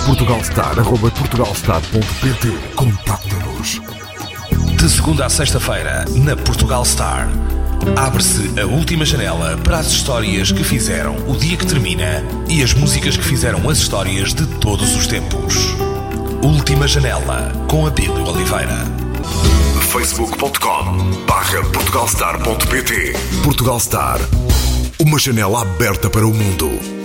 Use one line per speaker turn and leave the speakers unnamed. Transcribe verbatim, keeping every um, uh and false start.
portugalstar arroba portugalstar ponto pt. Contacta-nos.
De segunda a sexta-feira, na Portugal Star, abre-se a última janela para as histórias que fizeram o dia que termina e as músicas que fizeram as histórias de todos os tempos. Última janela, com Abílio Oliveira.
facebook ponto com barra portugalstar ponto pt. Portugalstar, uma janela aberta para o mundo.